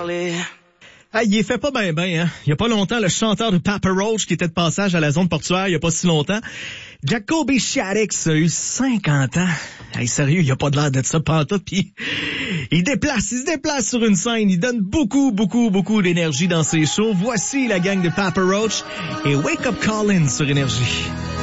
parler. Ah, il est fait pas bien, hein. Il y a pas longtemps, le chanteur de Papa Roach qui était de passage à la zone portuaire, il y a pas si longtemps. Jacoby Shaddix a eu 50 ans. Hey, sérieux, il a pas de l'air de ça pantoute, pis il se déplace sur une scène, il donne beaucoup d'énergie dans ses shows. Voici la gang de Papa Roach et Wake Up Callin' sur Énergie.